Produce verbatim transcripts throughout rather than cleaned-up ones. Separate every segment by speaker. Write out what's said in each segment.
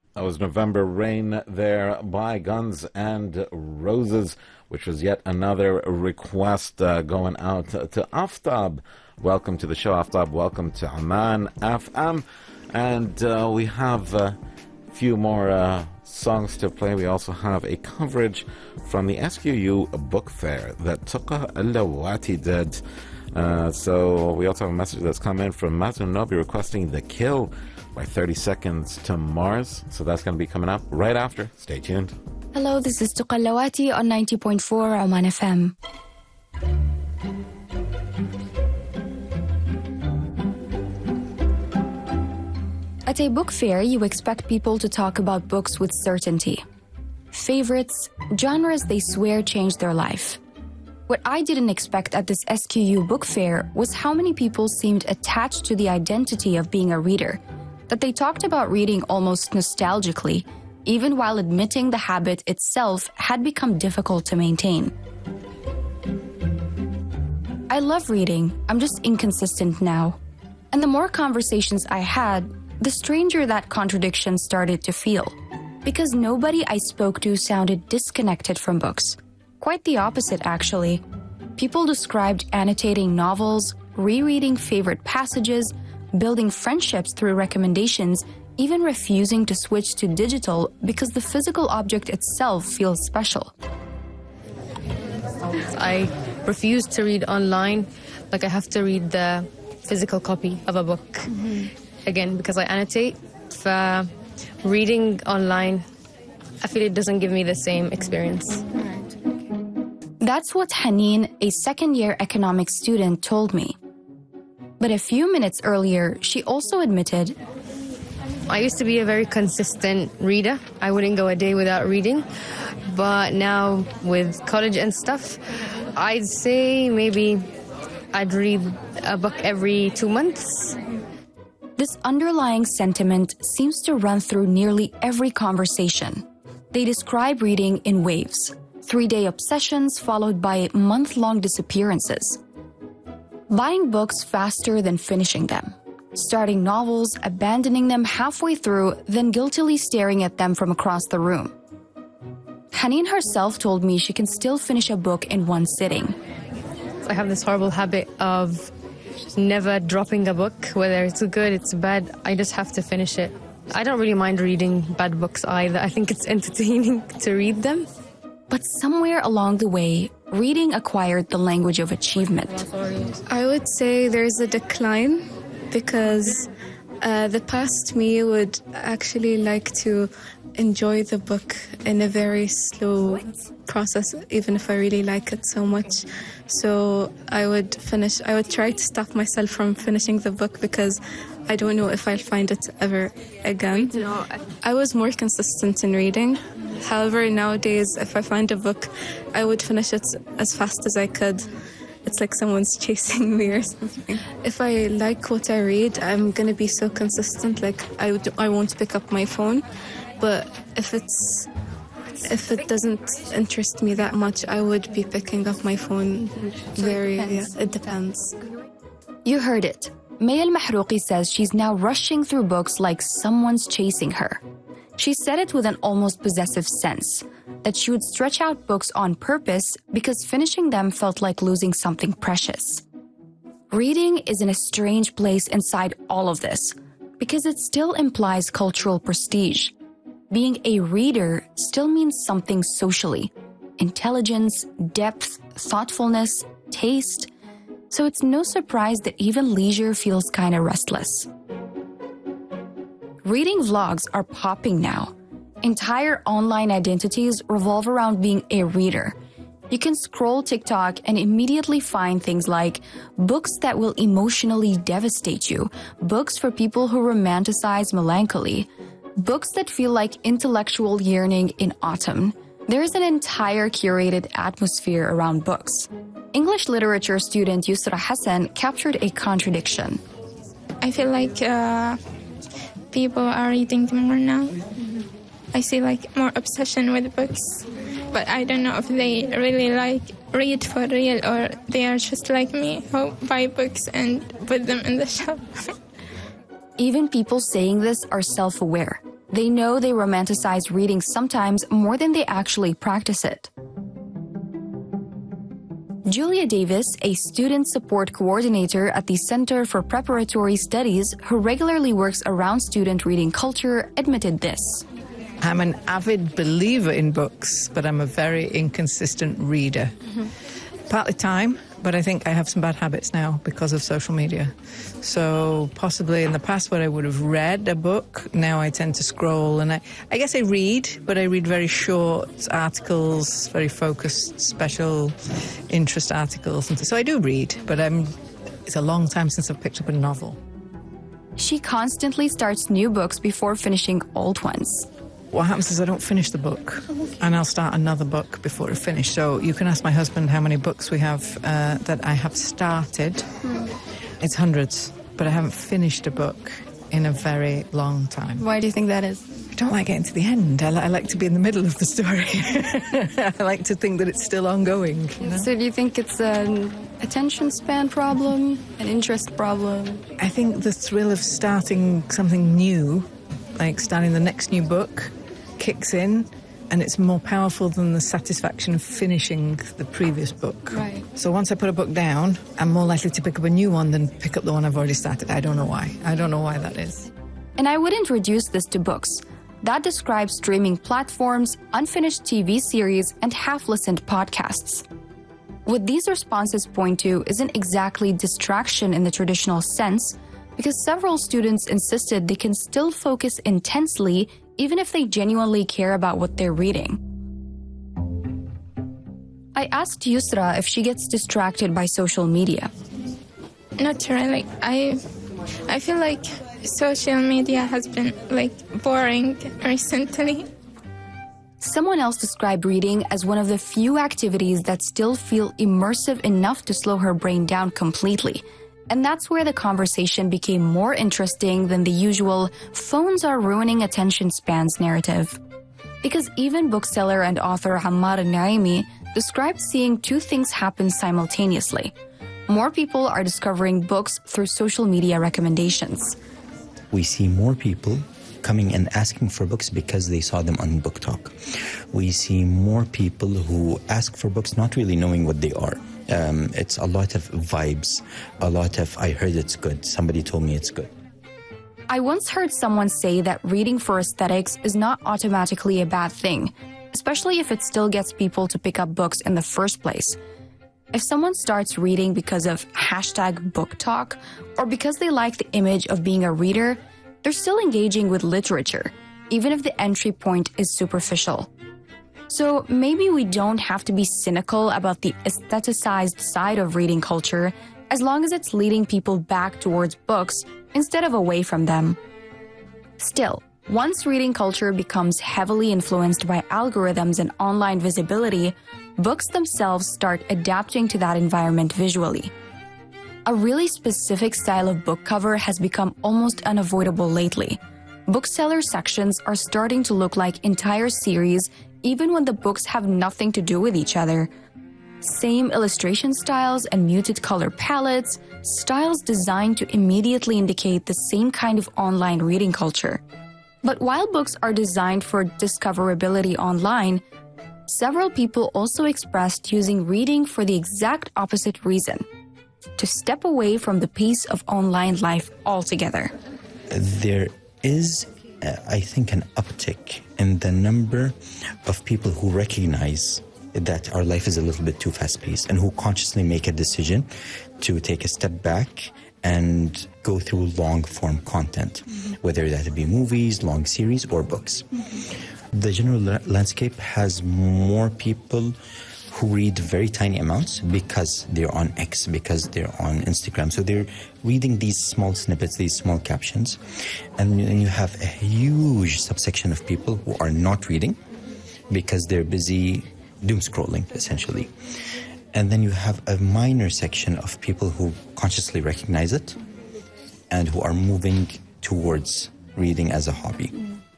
Speaker 1: That was November Rain there by Guns and Roses, which was yet another request uh, going out to, to Aftab. Welcome to the show, Aftab. Welcome to Amman F M. And uh, we have a few more uh, songs to play. We also have a coverage from the S Q U book fair that Tuqa Al-Lawati did. Uh, so we also have a message that's come in from Mazun Nobi requesting The Kill by thirty seconds to Mars. So that's going to be coming up right after. Stay tuned.
Speaker 2: Hello, this is Tuqa Al-Lawati on ninety point four Oman F M. At a book fair, you expect people to talk about books with certainty. Favorites, genres they swear changed their life. What I didn't expect at this S Q U book fair was how many people seemed attached to the identity of being a reader, that they talked about reading almost nostalgically, even while admitting the habit itself had become difficult to maintain. I love reading, I'm just inconsistent now. And the more conversations I had, the stranger that contradiction started to feel, because nobody I spoke to sounded disconnected from books. Quite the opposite, actually. People described annotating novels, rereading favorite passages, building friendships through recommendations, even refusing to switch to digital because the physical object itself feels special.
Speaker 3: I refuse to read online. Like, I have to read the physical copy of a book. Mm-hmm. Again, because I annotate. For reading online, I feel it doesn't give me the same experience.
Speaker 2: That's what Haneen, a second-year economics student, told me. But a few minutes earlier, she also admitted,
Speaker 3: I used to be a very consistent reader. I wouldn't go a day without reading. But now, with college and stuff, I'd say maybe I'd read a book every two months.
Speaker 2: This underlying sentiment seems to run through nearly every conversation. They describe reading in waves, three-day obsessions followed by month-long disappearances. Buying books faster than finishing them. Starting novels, abandoning them halfway through, then guiltily staring at them from across the room. Haneen herself told me she can still finish a book in one sitting.
Speaker 3: I have this horrible habit of never dropping a book, whether it's good, it's bad. I just have to finish it. I don't really mind reading bad books either. I think it's entertaining to read them.
Speaker 2: But somewhere along the way, reading acquired the language of achievement.
Speaker 4: I would say there's a decline because uh, the past me would actually like to enjoy the book in a very slow process, even if I really like it so much. So I would finish, I would try to stop myself from finishing the book because I don't know if I'll find it ever again. I was more consistent in reading. However, nowadays, if I find a book, I would finish it as fast as I could. It's like someone's chasing me or something. If I like what I read, I'm going to be so consistent, like I, would, I won't pick up my phone. But if it's if it doesn't interest me that much, I would be picking up my phone. Very, yeah, it depends.
Speaker 2: You heard it. Maya Al-Mahrouqi says she's now rushing through books like someone's chasing her. She said it with an almost possessive sense, that she would stretch out books on purpose because finishing them felt like losing something precious. Reading is in a strange place inside all of this, because it still implies cultural prestige. Being a reader still means something socially. Intelligence, depth, thoughtfulness, taste. So it's no surprise that even leisure feels kind of restless. Reading vlogs are popping now. Entire online identities revolve around being a reader. You can scroll TikTok and immediately find things like books that will emotionally devastate you, books for people who romanticize melancholy, books that feel like intellectual yearning in autumn. There is an entire curated atmosphere around books. English literature student Yusra Hassan captured a contradiction.
Speaker 5: I feel like uh, people are reading more now. I see like more obsession with books, but I don't know if they really like read for real or they are just like me who buy books and put them in the shelf.
Speaker 2: Even people saying this are self-aware. They know they romanticize reading sometimes more than they actually practice it. Julia Davis, a student support coordinator at the Center for Preparatory Studies who regularly works around student reading culture, admitted this.
Speaker 6: I'm an avid believer in books, but I'm a very inconsistent reader. Mm-hmm. Partly time, but I think I have some bad habits now because of social media. So possibly in the past where I would have read a book, now I tend to scroll. And I, I guess I read, but I read very short articles, very focused, special interest articles. And so I do read, but I'm, it's a long time since I've picked up a novel.
Speaker 2: She constantly starts new books before finishing old ones.
Speaker 6: What happens is I don't finish the book, and I'll start another book before I finish. So you can ask my husband how many books we have uh, that I have started. Mm. It's hundreds, but I haven't finished a book in a very long time.
Speaker 2: Why do you think that is?
Speaker 6: I don't like getting to the end. I, li- I like to be in the middle of the story. I like to think that it's still ongoing. You know?
Speaker 2: So do you think it's an attention span problem, an interest problem?
Speaker 6: I think the thrill of starting something new, like starting the next new book, kicks in, and it's more powerful than the satisfaction of finishing the previous book.
Speaker 2: Right.
Speaker 6: So once I put a book down, I'm more likely to pick up a new one than pick up the one I've already started. I don't know why. I don't know why that is.
Speaker 2: And I wouldn't reduce this to books. That describes streaming platforms, unfinished T V series, and half-listened podcasts. What these responses point to isn't exactly distraction in the traditional sense, because several students insisted they can still focus intensely even if they genuinely care about what they're reading. I asked Yusra if she gets distracted by social media.
Speaker 5: Not really. I, I feel like social media has been like boring recently.
Speaker 2: Someone else described reading as one of the few activities that still feel immersive enough to slow her brain down completely. And that's where the conversation became more interesting than the usual phones are ruining attention spans narrative. Because even bookseller and author Ammar Naimi described seeing two things happen simultaneously. More people are discovering books through social media recommendations.
Speaker 7: We see more people coming and asking for books because they saw them on Book Talk. We see more people who ask for books not really knowing what they are. Um, it's a lot of vibes, a lot of, I heard it's good, somebody told me it's good.
Speaker 2: I once heard someone say that reading for aesthetics is not automatically a bad thing, especially if it still gets people to pick up books in the first place. If someone starts reading because of hashtag book talk, or because they like the image of being a reader, they're still engaging with literature, even if the entry point is superficial. So maybe we don't have to be cynical about the aestheticized side of reading culture, as long as it's leading people back towards books instead of away from them. Still, once reading culture becomes heavily influenced by algorithms and online visibility, books themselves start adapting to that environment visually. A really specific style of book cover has become almost unavoidable lately. Bookseller sections are starting to look like entire series, even when the books have nothing to do with each other. Same illustration styles and muted color palettes, styles designed to immediately indicate the same kind of online reading culture. But while books are designed for discoverability online, several people also expressed using reading for the exact opposite reason: to step away from the pace of online life altogether.
Speaker 7: There is, uh, I think, an uptick in the number of people who recognize that our life is a little bit too fast-paced and who consciously make a decision to take a step back and go through long-form content, mm-hmm. whether that be movies, long series, or books. Mm-hmm. The general la- landscape has more people who read very tiny amounts because they're on X, because they're on Instagram. So they're reading these small snippets, these small captions. And then you have a huge subsection of people who are not reading because they're busy doom scrolling, essentially. And then you have a minor section of people who consciously recognize it and who are moving towards reading as a hobby.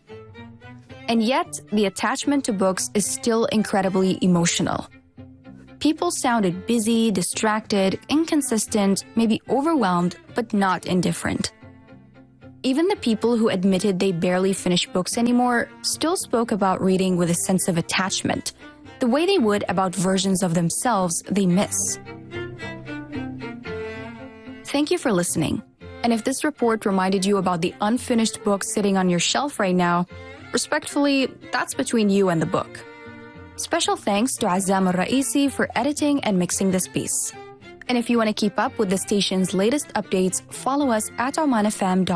Speaker 2: And yet, the attachment to books is still incredibly emotional. People sounded busy, distracted, inconsistent, maybe overwhelmed, but not indifferent. Even the people who admitted they barely finish books anymore still spoke about reading with a sense of attachment, the way they would about versions of themselves they miss. Thank you for listening. And if this report reminded you about the unfinished book sitting on your shelf right now, respectfully, that's between you and the book. Special thanks to Azam Al-Raisi for editing and mixing this piece. And if you want to keep up with the station's latest updates, follow us at oman f m dot com.